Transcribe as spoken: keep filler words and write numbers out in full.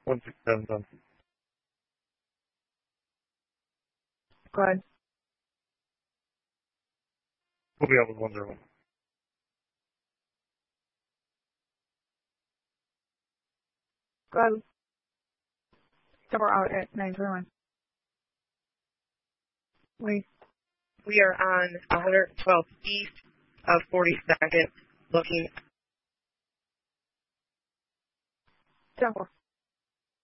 one six seven done. Go ahead. We'll be out with one zero one. Go ahead. Double out at nine three one. We We are on one twelve east of forty-second, looking. Double.